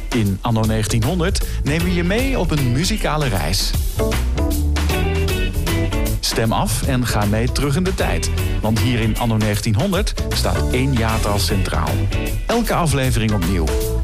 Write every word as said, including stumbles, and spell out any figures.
In Anno negentienhonderd nemen we je mee op een muzikale reis. Stem af en ga mee terug in de tijd. Want hier in Anno negentienhonderd staat één jaartal centraal. Elke aflevering opnieuw.